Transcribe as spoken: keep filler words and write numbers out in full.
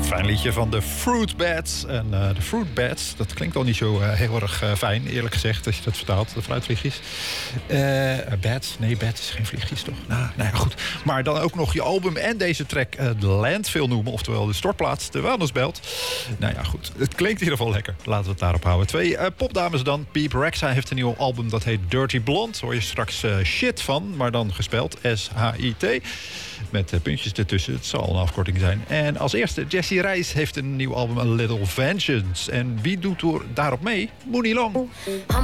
Fijn liedje van de Fruit Bats. En uh, de Fruit Bats, dat klinkt al niet zo uh, heel erg uh, fijn, eerlijk gezegd, als je dat vertaalt, de fruitvliegjes. Uh, bats, nee, bats is geen vliegjes, toch? Nou, nou ja, goed. Maar dan ook nog je album en deze track uh, de Landfill noemen, oftewel de stortplaats, de vuilnisbelt. Nou ja, goed. Het klinkt in ieder geval lekker. Laten we het daarop houden. Twee uh, popdames dan. Peep Rexa heeft een nieuw album, dat heet Dirty Blonde. Hoor je straks uh, shit van, maar dan gespeld S H I T. Met uh, puntjes ertussen. Het zal een afkorting zijn. En als eerste, Jessie Reis heeft een nieuw album, A Little Vengeance. En wie doet er daarop mee? Moenie Long.